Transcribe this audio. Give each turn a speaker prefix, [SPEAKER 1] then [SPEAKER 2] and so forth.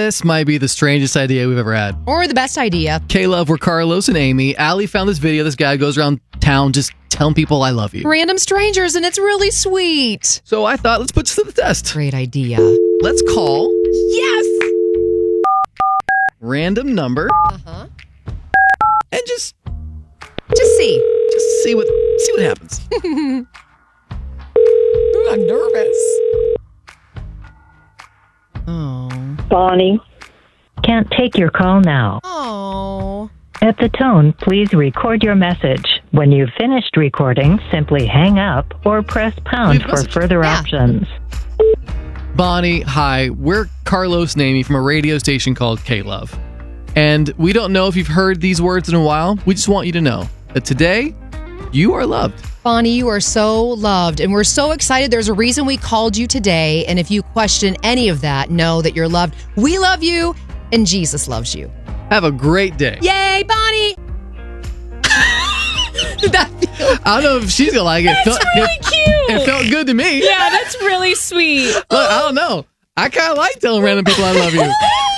[SPEAKER 1] This might be the strangest idea we've ever had.
[SPEAKER 2] Or the best idea.
[SPEAKER 1] K-Love, we're Carlos and Amy. Allie found this video. This guy goes around town just telling people I love you.
[SPEAKER 2] Random strangers, and it's really sweet.
[SPEAKER 1] So I thought, let's put this to the test.
[SPEAKER 2] Great idea.
[SPEAKER 1] Let's call
[SPEAKER 2] Yes!
[SPEAKER 1] random number
[SPEAKER 2] Uh-huh.
[SPEAKER 1] and just
[SPEAKER 2] see
[SPEAKER 1] what happens.
[SPEAKER 2] Ooh, I'm nervous.
[SPEAKER 1] Oh.
[SPEAKER 3] Bonnie.
[SPEAKER 4] Can't take your call now.
[SPEAKER 2] Oh.
[SPEAKER 4] At the tone, please record your message. When you've finished recording, simply hang up or press pound
[SPEAKER 1] Leave a
[SPEAKER 4] for
[SPEAKER 1] message.
[SPEAKER 4] further
[SPEAKER 2] Yeah.
[SPEAKER 4] options.
[SPEAKER 1] Bonnie, hi. We're Carlos and Amy from a radio station called K-Love. And we don't know if you've heard these words in a while. We just want you to know that today, you are loved.
[SPEAKER 2] Bonnie, you are so loved, and we're so excited. There's a reason we called you today, and if you question any of that, know that you're loved. We love you, and Jesus loves you.
[SPEAKER 1] Have a great day.
[SPEAKER 2] Yay, Bonnie! Did that feel
[SPEAKER 1] I don't know if she's going to like it.
[SPEAKER 5] That's really cute.
[SPEAKER 1] It felt good to me.
[SPEAKER 5] Yeah, that's really sweet.
[SPEAKER 1] Look, I don't know. I kind of like telling random people I love you.